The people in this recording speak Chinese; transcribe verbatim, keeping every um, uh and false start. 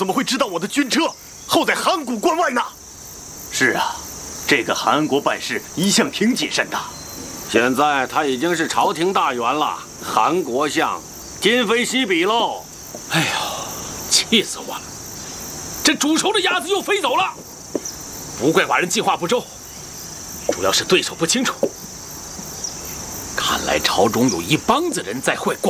怎么会知道我的军车候在函谷关外呢？ 是啊，这个韩国办事一向挺谨慎的。 现在他已经是朝廷大员了，韩国相，今非昔比喽。 哎呦，气死我了！这煮熟的鸭子又飞走了，不怪寡人计划不周，主要是对手不清楚。看来朝中有一帮子人在坏寡